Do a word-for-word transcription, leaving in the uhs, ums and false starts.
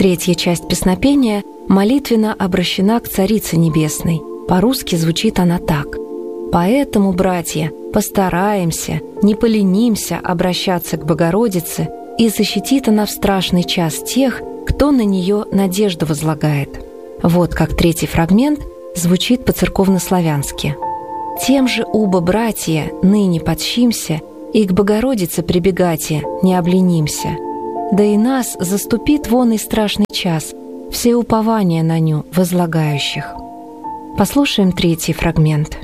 Третья часть песнопения молитвенно обращена к Царице Небесной. По-русски звучит она так: «Поэтому, братья, постараемся, не поленимся обращаться к Богородице, и защитит она в страшный час тех, кто на нее надежду возлагает». Вот как третий фрагмент звучит по-церковнославянски. «Тем же убо, братья, ныне подщимся, и к Богородице прибегате не обленимся. Да и нас заступит вон и страшный час, все упования на ню возлагающих». Послушаем третий фрагмент.